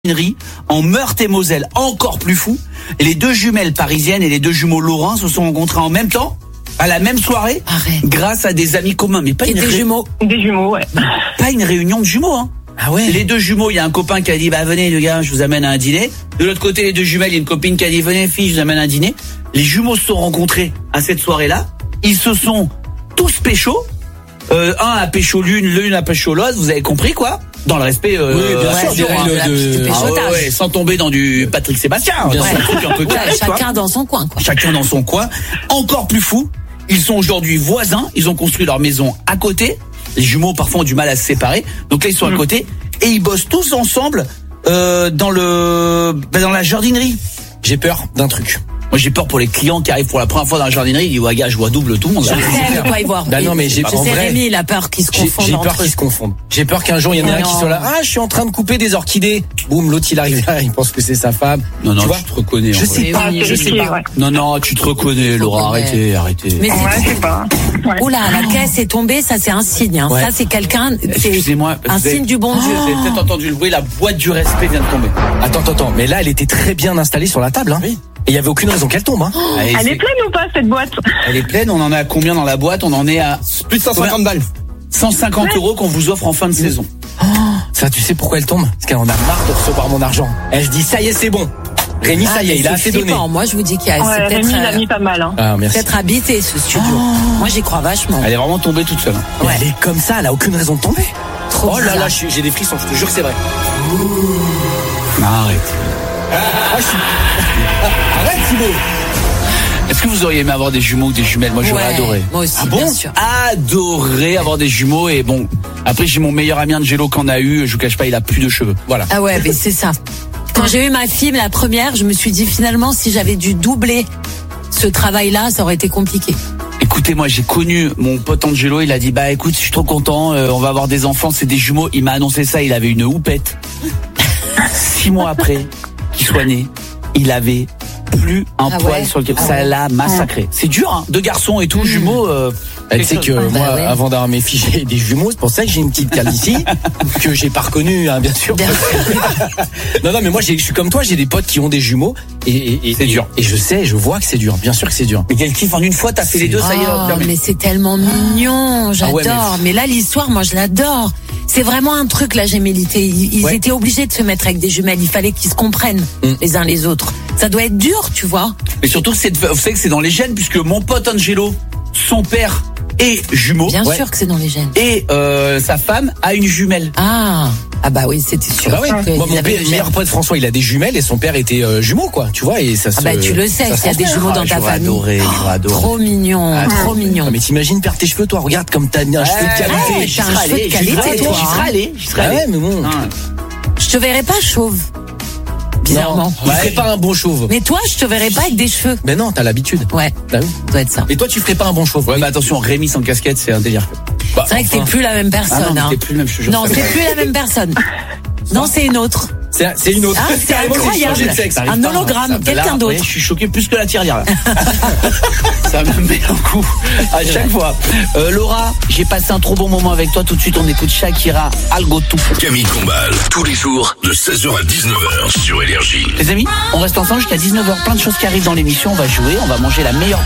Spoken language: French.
en Meurthe-et-Moselle, encore plus fou. Les deux jumelles parisiennes et les deux jumeaux lorrains se sont rencontrés en même temps, à la même soirée, grâce à des amis communs. Mais pas des jumeaux. Des jumeaux, ouais. Pas une réunion de jumeaux, hein. Ah ouais. Les deux jumeaux, il y a un copain qui a dit venez les gars, je vous amène à un dîner. De l'autre côté, les deux jumelles, il y a une copine qui a dit venez filles, je vous amène à un dîner. Les jumeaux se sont rencontrés à cette soirée-là. Ils se sont tous pécho. Un a pécho l'une a pécho l'autre. Vous avez compris quoi? Dans le respect, bien sûr, sans tomber dans du Patrick Sébastien. Dans un truc un peu carré, chacun dans son coin, quoi. Chacun dans son coin. Encore plus fou, ils sont aujourd'hui voisins. Ils ont construit leur maison à côté. Les jumeaux parfois ont du mal à se séparer. Donc là, ils sont à côté et ils bossent tous ensemble dans la jardinerie. J'ai peur d'un truc. Moi, j'ai peur pour les clients qui arrivent pour la première fois dans la jardinerie. Ils disent ouais, gars, je vois double tout le monde. Je sais quoi y voir. Bah non, mais j'ai en vrai, Rémi, il a peur qu'ils se confondent. J'ai peur qu'ils se confondent. J'ai peur qu'un jour il y en ait un qui soit là. Ah, je suis en train de couper des orchidées. Boum, l'autre il arrive là, il pense que c'est sa femme. Non, tu te reconnais. Je sais pas. Non, tu te reconnais, Laura. Arrêtez. Mais c'est pas. Oula, la caisse est tombée, ça c'est un signe. Ça c'est quelqu'un. Excusez-moi. Un signe du bon Dieu. Vous avez peut-être entendu le bruit. La boîte du respect vient de tomber. Attends. Mais là, elle était très bien installée sur la table, hein. Oui. Et il y avait aucune raison qu'elle tombe, hein. Elle est pleine ou pas, cette boîte? Elle est pleine. On en a combien dans la boîte? On en est à plus de 150 balles. 150 € qu'on vous offre en fin de saison. Ça, tu sais pourquoi elle tombe? Parce qu'elle en a marre de recevoir mon argent. Elle se dit, ça y est, c'est bon. Rémi, ça y est, il a assez donné. Moi, je vous dis qu'il y a Rémi, il a mis pas mal, hein. Ah, merci. Peut-être habité ce studio. Moi, j'y crois vachement. Elle est vraiment tombée toute seule. Ouais. Elle est comme ça, elle a aucune raison de tomber. Trop bizarre. Là, j'ai des frissons, je te jure que c'est vrai. Arrête. Arrête, Thibaut. Est-ce que vous auriez aimé avoir des jumeaux ou des jumelles? Moi, j'aurais adoré. Moi aussi, bien sûr. Adoré avoir des jumeaux. Et bon, après, j'ai mon meilleur ami Angelo qu'en a eu. Je vous cache pas, il a plus de cheveux. Voilà. Ah ouais, mais c'est ça. Quand j'ai eu ma fille, la première, je me suis dit finalement, si j'avais dû doubler ce travail-là, ça aurait été compliqué. Écoutez, moi, j'ai connu mon pote Angelo. Il a dit, écoute, je suis trop content. On va avoir des enfants. C'est des jumeaux. Il m'a annoncé ça. Il avait une houppette. 6 mois après qu'il soit né, il avait plus un poil sur lequel ça l'a massacré. C'est dur, hein. 2 garçons et tout, jumeaux. Elle sait que moi, avant d'avoir mes filles, j'ai des jumeaux. C'est pour ça que j'ai une petite calvitie que j'ai pas reconnue, hein, bien sûr. Non, mais moi, je suis comme toi. J'ai des potes qui ont des jumeaux et c'est dur. Et je vois que c'est dur. Bien sûr que c'est dur. Mais quel kiff, en une fois, t'as fait les deux, ça y est. Mais c'est tellement mignon, j'adore. Mais là, l'histoire, moi, je l'adore. C'est vraiment un truc, la gémellité. Ils étaient obligés de se mettre avec des jumelles. Il fallait qu'ils se comprennent les uns les autres. Ça doit être dur, tu vois. Mais surtout, vous savez que c'est dans les gènes, puisque mon pote Angelo, son père est jumeau. Bien sûr que c'est dans les gènes. Et sa femme a une jumelle. Ah bah oui, c'était sûr. Bah oui. Moi, mon meilleur pote François, il a des jumelles et son père était jumeau, quoi. Tu vois, et ça se. Tu le sais, il y a des jumeaux dans ta famille. J'aurais adoré. Trop mignon, trop mignon. Mais t'imagines perdre tes cheveux, toi. Regarde comme t'as un cheveu de qualité. J'y serais allé. Ouais, mais bon. Je te verrais pas chauve. Bizarrement. Tu ferais pas un bon chauve. Mais toi, je te verrais pas avec des cheveux. Mais non, t'as l'habitude. Ouais. Bah oui. Ça doit être ça. Et toi, tu ferais pas un bon chauve. Ouais, mais attention, Rémi sans casquette, c'est un délire. C'est vrai que t'es plus la même personne. Non, t'es plus le même, je te jure. Non, c'est plus la même personne. Non, c'est une autre. C'est une autre. C'est incroyable. Un hologramme, quelqu'un d'autre. Je suis choqué plus que la tirelire là. Ça me met un coup à chaque fois. Laura, j'ai passé un trop bon moment avec toi. Tout de suite, on écoute Shakira, Algo tout. Camille Combal, tous les jours de 16h à 19h sur Énergie. Les amis, on reste ensemble jusqu'à 19h. Plein de choses qui arrivent dans l'émission. On va jouer, on va manger la meilleure